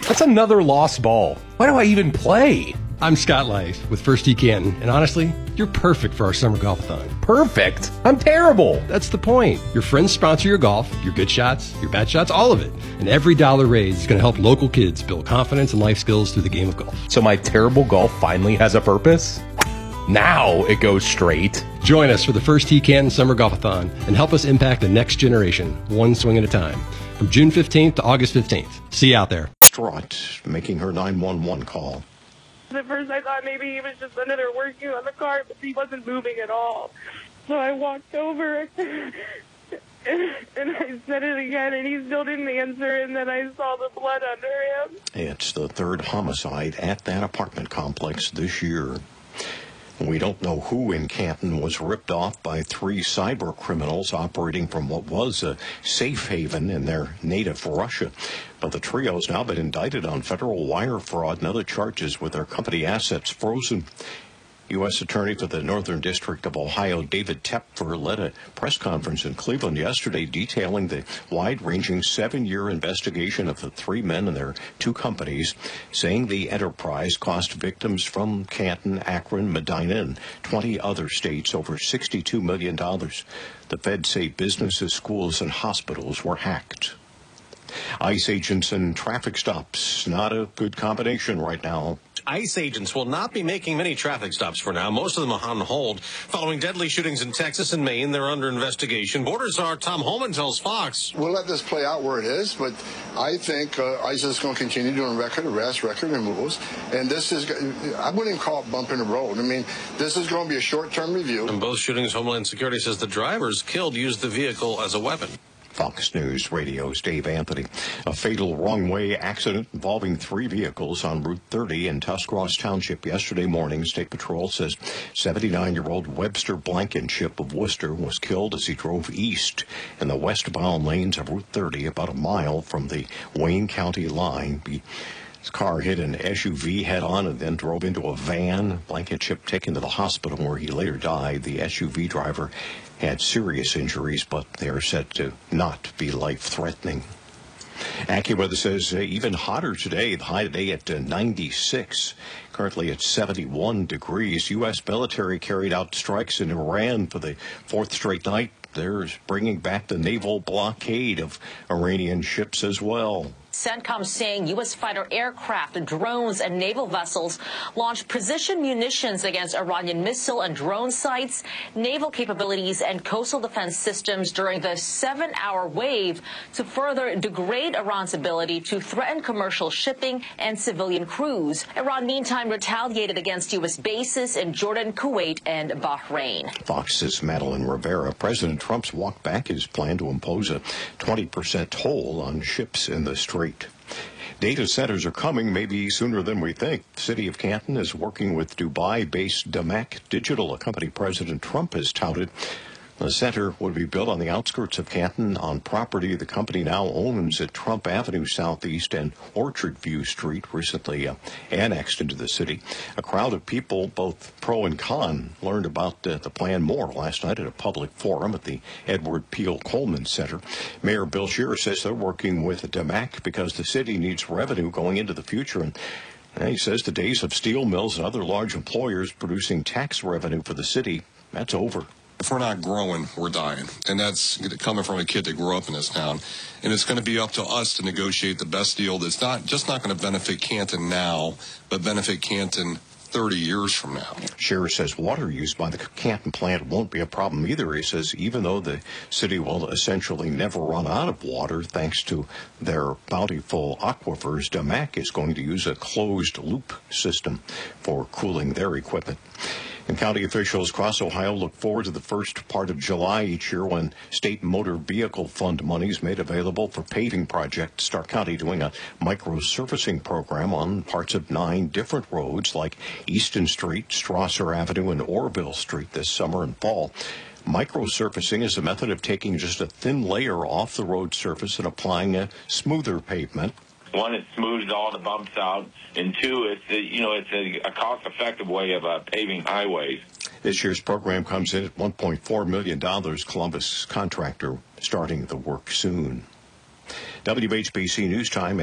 That's another lost ball. Why do I even play? I'm Scott Lice with First Tee Canton, and honestly, you're perfect for our summer golf-a-thon. Perfect? I'm terrible. That's the point. Your friends sponsor your golf, your good shots, your bad shots, all of it. And every dollar raised is going to help local kids build confidence and life skills through the game of golf. So my terrible golf finally has a purpose? Now it goes straight. Join us for the First Tee Canton Summer Golf-a-thon and help us impact the next generation, one swing at a time. From June 15th to August 15th. See you out there. Distraught, making her 911 call. At first I thought maybe he was just under there working on the car, but he wasn't moving at all. So I walked over and I said it again, and he still didn't answer, and then I saw the blood under him. It's the third homicide at that apartment complex this year. We don't know who in Canton was ripped off by three cyber criminals operating from what was a safe haven in their native Russia. But the trio's now been indicted on federal wire fraud and other charges with their company assets frozen. U.S. Attorney for the Northern District of Ohio, David Tepfer, led a press conference in Cleveland yesterday detailing the wide-ranging 7-year investigation of the three men and their two companies, saying the enterprise cost victims from Canton, Akron, Medina, and 20 other states over $62 million. The feds say businesses, schools, and hospitals were hacked. ICE agents and traffic stops, not a good combination right now. ICE agents will not be making many traffic stops for now. Most of them are on hold. Following deadly shootings in Texas and Maine, they're under investigation. Border Czar Tom Holman tells Fox. We'll let this play out where it is, but I think ICE is going to continue doing record arrests, record removals. And this is, I wouldn't even call it bumping the road. I mean, this is going to be a short-term review. In both shootings, Homeland Security says the drivers killed used the vehicle as a weapon. Fox News Radio's Dave Anthony. A fatal wrong-way accident involving three vehicles on Route 30 in Tuscarawas Township yesterday morning. State Patrol says 79-year-old Webster Blankenship of Worcester was killed as he drove east in the westbound lanes of Route 30 about a mile from the Wayne County line. His car hit an SUV head-on and then drove into a van. Blankenship taken to the hospital where he later died. The SUV driver had serious injuries, but they are said to not be life-threatening. AccuWeather says even hotter today. The high today at 96. Currently at 71 degrees. U.S. military carried out strikes in Iran for the fourth straight night. They're bringing back the naval blockade of Iranian ships as well. CENTCOM saying U.S. fighter aircraft, drones, and naval vessels launched precision munitions against Iranian missile and drone sites, naval capabilities, and coastal defense systems during the 7-hour wave to further degrade Iran's ability to threaten commercial shipping and civilian crews. Iran, meantime, retaliated against U.S. bases in Jordan, Kuwait, and Bahrain. Fox's Madeline Rivera. President Trump's walked back his plan to impose a 20% toll on ships in the Strait. Data centers are coming maybe sooner than we think. The city of Canton is working with Dubai-based Damac Digital, a company President Trump has touted. The center would be built on the outskirts of Canton on property the company now owns at Trump Avenue Southeast and Orchard View Street, recently annexed into the city. A crowd of people, both pro and con, learned about the plan more last night at a public forum at the Edward Peel Coleman Center. Mayor Bill Scheer says they're working with Damac because the city needs revenue going into the future. And he says the days of steel mills and other large employers producing tax revenue for the city, that's over. If we're not growing, we're dying. And that's coming from a kid that grew up in this town. And it's going to be up to us to negotiate the best deal that's not going to benefit Canton now, but benefit Canton 30 years from now. Scheer says water used by the Canton plant won't be a problem either. He says even though the city will essentially never run out of water thanks to their bountiful aquifers, Damac is going to use a closed-loop system for cooling their equipment. And county officials across Ohio look forward to the first part of July each year when state motor vehicle fund money is made available for paving projects. Stark County doing a micro-surfacing program on parts of 9 different roads like Easton Street, Strasser Avenue, and Orville Street this summer and fall. Micro-surfacing is a method of taking just a thin layer off the road surface and applying a smoother pavement. One, it smooths all the bumps out, and two, it's a cost-effective way of paving highways. This year's program comes in at $1.4 million. Columbus contractor starting the work soon. WHBC News Time.